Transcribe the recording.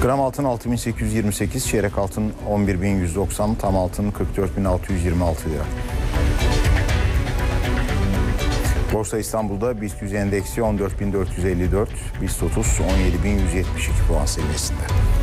Gram altın 6828, çeyrek altın 11190, tam altın 44626 lira. Borsa İstanbul'da BIST 100 endeksi 14454, BIST 30 17172 puan seviyesinde.